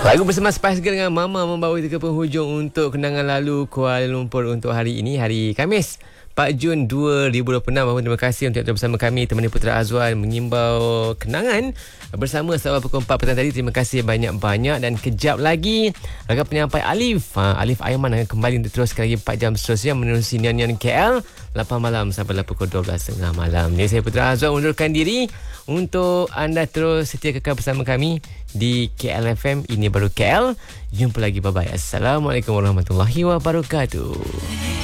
Lagu bersama Spice Girl dengan Mama membawa kita ke penghujung untuk kenangan lalu Kuala Lumpur untuk hari ini, hari Khamis 4 Jun 2026. Terima kasih untuk bersama kami, temani Putra Azwan mengimbau kenangan bersama sampai pukul 4 petang tadi. Terima kasih banyak-banyak. Dan kejap lagi rakan penyampai Alif Alif Aiman akan kembali untuk teruskan lagi 4 jam seterusnya menerusi nyanyian KL 8 malam sampai pukul 12.30 malam. Ini saya Putra Azwan undurkan diri untuk anda terus setia kekal bersama kami di KL FM. Ini baru KL. Jumpa lagi, bye-bye. Assalamualaikum warahmatullahi wabarakatuh.